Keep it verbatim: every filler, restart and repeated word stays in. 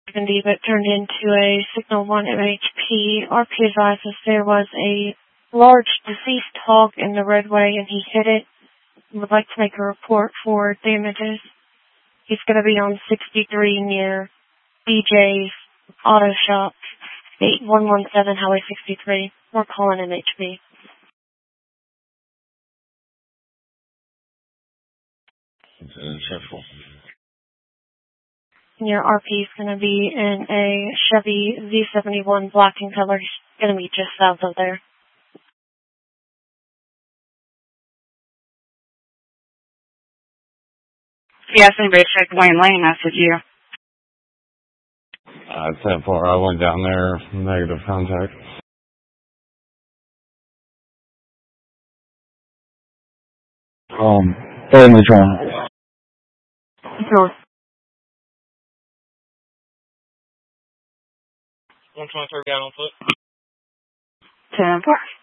seventy, but turned into a Signal one M H P. R P advises there was a large deceased hog in the roadway and he hit it. Would like to make a report for damages. He's going to be on sixty-three near B J's Auto Shop, eight one one seven Highway sixty-three. We're calling M H P. And your R P is going to be in a Chevy Z seventy-one black in color. He's going to be just south of there. Yes, anybody check Wayne Lane, I said you. Uh, ten four, I went down there, negative contact. Um, family trying. North. one twenty-three got on foot. ten four.